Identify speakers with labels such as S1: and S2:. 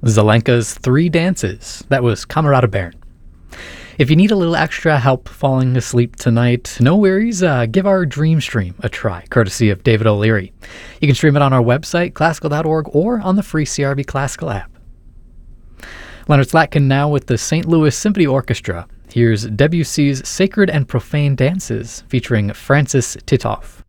S1: Zelenka's Three Dances. That was Camerata Baron. If you need a little extra help falling asleep tonight, no worries, give our Dream Stream a try, courtesy of David O'Leary. You can stream it on our website, classical.org, or on the free CRB Classical app. Leonard Slatkin now with the St. Louis Symphony Orchestra. Here's Debussy's Sacred and Profane Dances, featuring Francis Titov.